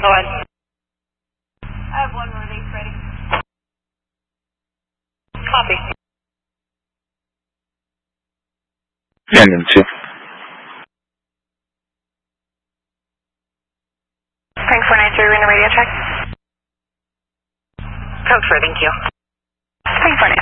go ahead. I have one release ready. Copy. Tandem 2. Frank 493, we're in a radio check. Code 4, thank you. Frank 493.